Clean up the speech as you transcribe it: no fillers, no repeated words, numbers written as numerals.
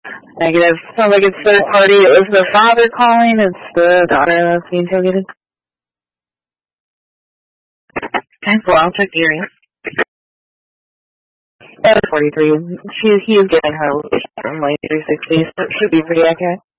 Negative. Sounds like it's third party. It was the father calling. It's the daughter that's being interrogated. Okay, well, I'll check the area. 43. He is getting her from like 360, so it should be pretty accurate.